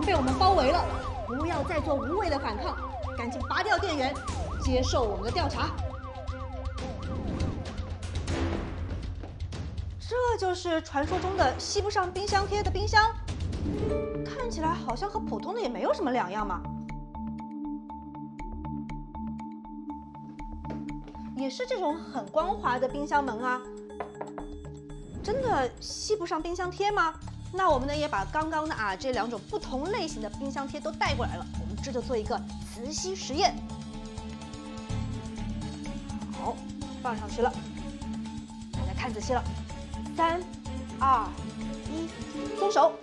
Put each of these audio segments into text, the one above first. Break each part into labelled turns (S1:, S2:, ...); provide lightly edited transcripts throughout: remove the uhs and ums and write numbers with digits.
S1: 经被我们包围了，不要再做无谓的反抗，赶紧拔掉电源，接受我们的调查。这就是传说中的吸不上冰箱贴的冰箱，看起来好像和普通的也没有什么两样嘛。也是这种很光滑的冰箱门啊，真的吸不上冰箱贴吗？那我们呢也把刚刚的这两种不同类型的冰箱贴都带过来了，我们这就做一个磁吸实验。好，放上去了，大家看仔细了，3、2、1，松手！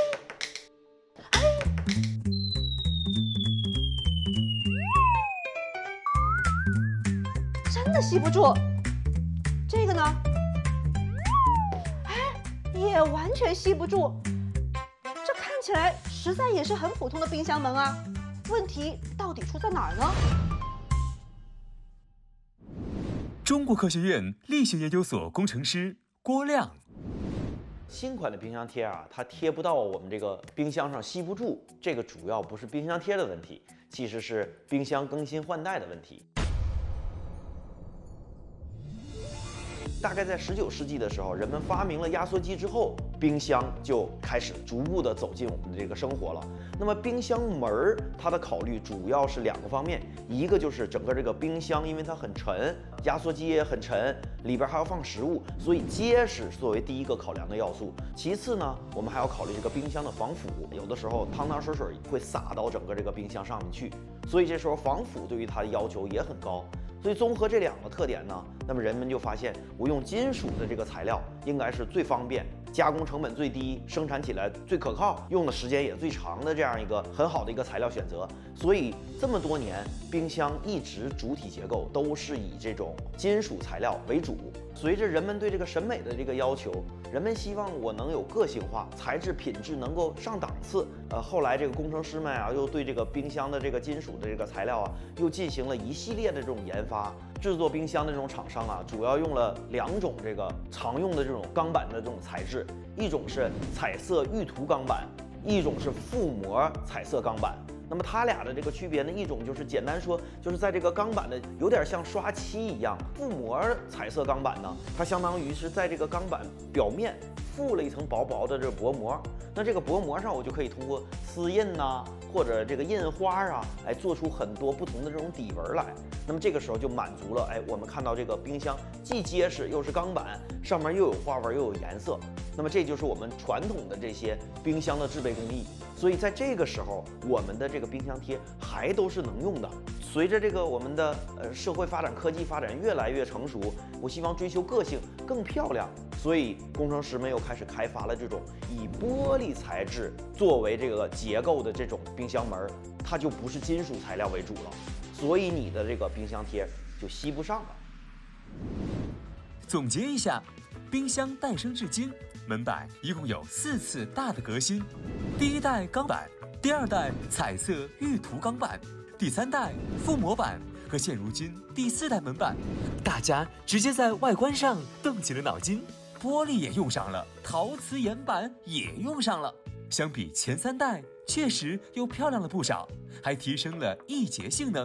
S1: 真的吸不住。这个呢？也完全吸不住，这看起来实在也是很普通的冰箱门啊。问题到底出在哪儿呢？
S2: 中国科学院力学研究所工程师郭亮。
S3: 新款的冰箱贴啊，它贴不到我们这个冰箱上，吸不住。这个主要不是冰箱贴的问题，其实是冰箱更新换代的问题。大概在19世纪的时候，人们发明了压缩机之后，冰箱就开始逐步的走进我们的这个生活了。那么冰箱门儿，它的考虑主要是2个方面，一个就是整个这个冰箱，因为它很沉，压缩机也很沉，里边还要放食物，所以结实作为第一个考量的要素。其次呢，我们还要考虑这个冰箱的防腐，有的时候汤汤水水会洒到整个这个冰箱上面去，所以这时候防腐对于它的要求也很高。所以综合这2个特点呢，那么人们就发现，我用金属的这个材料应该是最方便、加工成本最低、生产起来最可靠、用的时间也最长的这样一个很好的一个材料选择。所以这么多年，冰箱一直主体结构都是以这种金属材料为主。随着人们对这个审美的这个要求，人们希望我能有个性化，材质品质能够上档次。后来这个工程师们啊，又对这个冰箱的这个金属的这个材料啊，又进行了一系列的这种研发。制作冰箱的这种厂商啊，主要用了2种这个常用的这种钢板的这种材质，一种是彩色玉涂钢板，一种是覆膜彩色钢板。那么它俩的这个区别呢，一种就是简单说，就是在这个钢板的有点像刷漆一样，覆膜彩色钢板呢，它相当于是在这个钢板表面附了一层薄薄的这个薄膜。那这个薄膜上，我就可以通过丝印呐，或者这个印花啊，做出很多不同的这种底纹来。那么这个时候就满足了，我们看到这个冰箱既结实又是钢板，上面又有花纹又有颜色。那么这就是我们传统的这些冰箱的制备工艺。所以在这个时候，我们的这个冰箱贴还都是能用的。随着这个我们的社会发展、科技发展越来越成熟，我希望追求个性更漂亮，所以工程师们又开始开发了这种以玻璃材质作为这个结构的这种冰箱门，它就不是金属材料为主了，所以你的这个冰箱贴就吸不上了。
S2: 总结一下，冰箱诞生至今，门板一共有4次大的革新。第1代钢板，第2代彩色玉涂钢板，第3代覆膜板和现如今第4代门板，大家直接在外观上动起了脑筋，玻璃也用上了，陶瓷岩板也用上了。相比前3代，确实又漂亮了不少，还提升了易洁性能。